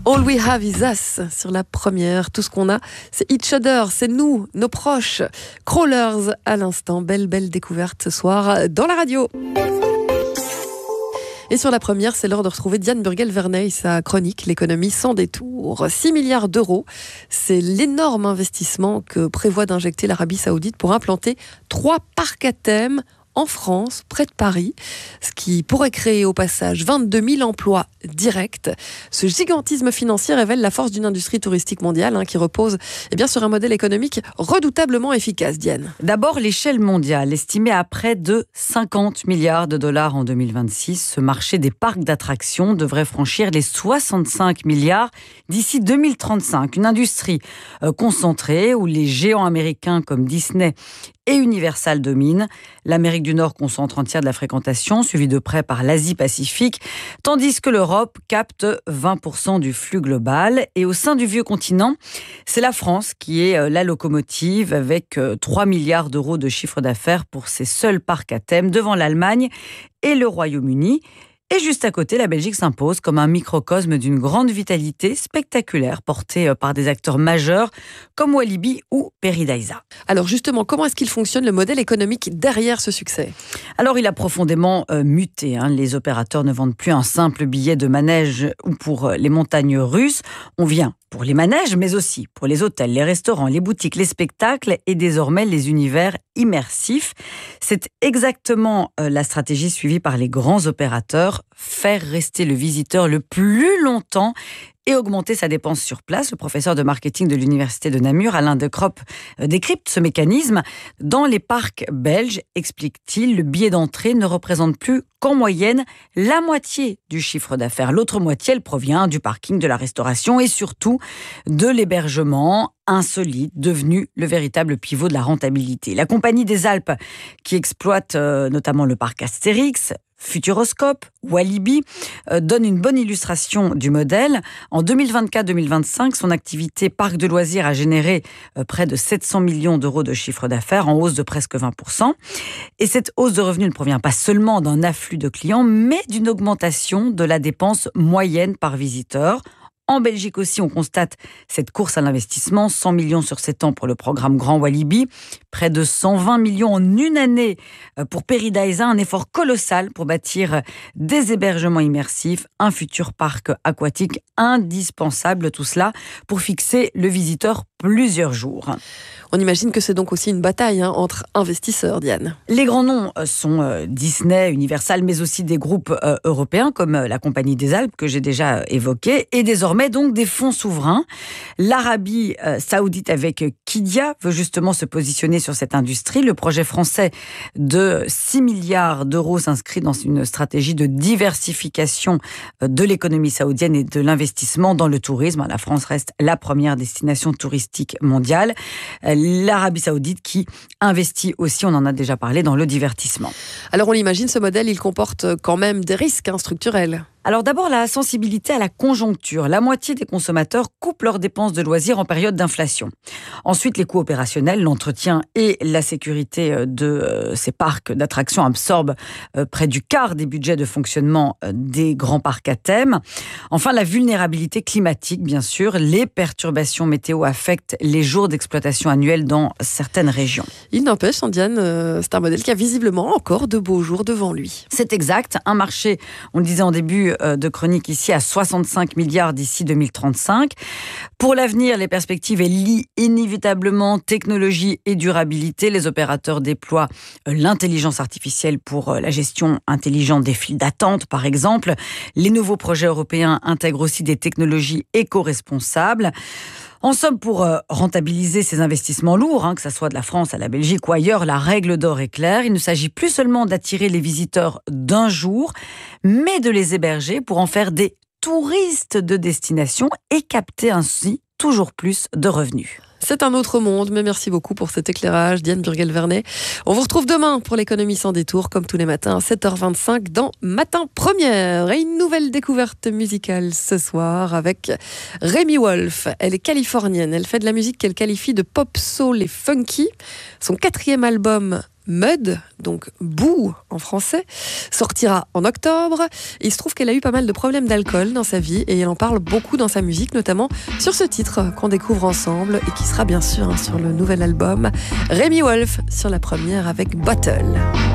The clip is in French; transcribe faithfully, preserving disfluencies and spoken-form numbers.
All we have is us sur la première. Tout ce qu'on a, c'est each other, c'est nous, nos proches. Crawlers à l'instant. Belle, belle découverte ce soir dans la radio. Et sur la première, c'est l'heure de retrouver Diane Burgel-Verneuil, sa chronique, l'économie sans détour. six milliards d'euros, c'est l'énorme investissement que prévoit d'injecter l'Arabie Saoudite pour implanter trois parcs à thème en France, près de Paris, ce qui pourrait créer au passage vingt-deux mille emplois directs. Ce gigantisme financier révèle la force d'une industrie touristique mondiale hein, qui repose eh bien, sur un modèle économique redoutablement efficace, Diane. D'abord, l'échelle mondiale, estimée à près de cinquante milliards de dollars en deux mille vingt-six. Ce marché des parcs d'attractions devrait franchir les soixante-cinq milliards d'ici deux mille trente-cinq. Une industrie euh, concentrée où les géants américains comme Disney et Universal dominent. L'Amérique du Nord concentre un tiers de la fréquentation, suivi de près par l'Asie-Pacifique, tandis que l'Europe capte vingt pour cent du flux global. Et au sein du vieux continent, c'est la France qui est la locomotive avec trois milliards d'euros de chiffre d'affaires pour ses seuls parcs à thème devant l'Allemagne et le Royaume-Uni. Et juste à côté, la Belgique s'impose comme un microcosme d'une grande vitalité spectaculaire portée par des acteurs majeurs comme Walibi ou Paradisa. Alors justement, comment est-ce qu'il fonctionne le modèle économique derrière ce succès ? Alors il a profondément euh, muté. Hein. Les opérateurs ne vendent plus un simple billet de manège ou pour les montagnes russes. On vient pour les manèges, mais aussi pour les hôtels, les restaurants, les boutiques, les spectacles et désormais les univers immersifs. C'est exactement euh, la stratégie suivie par les grands opérateurs, faire rester le visiteur le plus longtemps et augmenter sa dépense sur place. Le professeur de marketing de l'université de Namur, Alain De Cropp, décrypte ce mécanisme. Dans les parcs belges, explique-t-il, le billet d'entrée ne représente plus qu'en moyenne la moitié du chiffre d'affaires. L'autre moitié, elle provient du parking, de la restauration et surtout de l'hébergement insolite, devenu le véritable pivot de la rentabilité. La Compagnie des Alpes, qui exploite euh, notamment le parc Astérix, Futuroscope, Walibi, euh, donne une bonne illustration du modèle. En deux mille vingt-quatre deux mille vingt-cinq, son activité parc de loisirs a généré euh, près de sept cents millions d'euros de chiffre d'affaires, en hausse de presque vingt pour cent. Et cette hausse de revenus ne provient pas seulement d'un afflux de clients, mais d'une augmentation de la dépense moyenne par visiteur. En Belgique aussi, on constate cette course à l'investissement, cent millions sur sept ans pour le programme Grand Walibi, près de cent vingt millions en une année pour Paradisa, un effort colossal pour bâtir des hébergements immersifs, un futur parc aquatique indispensable, tout cela pour fixer le visiteur plusieurs jours. On imagine que c'est donc aussi une bataille hein, entre investisseurs, Diane. Les grands noms sont euh, Disney, Universal, mais aussi des groupes euh, européens comme euh, la Compagnie des Alpes que j'ai déjà évoquée, et désormais donc des fonds souverains. L'Arabie euh, Saoudite avec Qiddiya veut justement se positionner sur cette industrie. Le projet français de six milliards d'euros s'inscrit dans une stratégie de diversification de l'économie saoudienne et de l'investissement dans le tourisme. La France reste la première destination touristique mondiale. L'Arabie Saoudite qui investit aussi, on en a déjà parlé, dans le divertissement. Alors on l'imagine, ce modèle, il comporte quand même des risques hein, structurels. Alors d'abord, la sensibilité à la conjoncture. La moitié des consommateurs coupent leurs dépenses de loisirs en période d'inflation. Ensuite, les coûts opérationnels, l'entretien et la sécurité de ces parcs d'attractions absorbent près du quart des budgets de fonctionnement des grands parcs à thème. Enfin, la vulnérabilité climatique, bien sûr. Les perturbations météo affectent les jours d'exploitation annuels dans certaines régions. Il n'empêche, Diane, c'est un modèle qui a visiblement encore de beaux jours devant lui. C'est exact. Un marché, on le disait en début de chronique ici, à soixante-cinq milliards d'ici deux mille trente-cinq. Pour l'avenir, les perspectives lient inévitablement technologie et durabilité. Les opérateurs déploient l'intelligence artificielle pour la gestion intelligente des files d'attente, par exemple. Les nouveaux projets européens intègrent aussi des technologies éco-responsables. En somme, pour rentabiliser ces investissements lourds, hein, que ce soit de la France à la Belgique ou ailleurs, la règle d'or est claire. Il ne s'agit plus seulement d'attirer les visiteurs d'un jour, mais de les héberger pour en faire des touristes de destination et capter ainsi toujours plus de revenus. C'est un autre monde, mais merci beaucoup pour cet éclairage, Diane Burgel-Verneuil. On vous retrouve demain pour l'économie sans détour, comme tous les matins à sept heures vingt-cinq dans Matin Première. Et une nouvelle découverte musicale ce soir avec Remi Wolf. Elle est californienne, elle fait de la musique qu'elle qualifie de pop, soul et funky. Son quatrième album Mud, donc boue en français, sortira en octobre. Il se trouve qu'elle a eu pas mal de problèmes d'alcool dans sa vie et elle en parle beaucoup dans sa musique, notamment sur ce titre qu'on découvre ensemble et qui sera bien sûr hein, sur le nouvel album. Remi Wolf sur la première avec Bottle.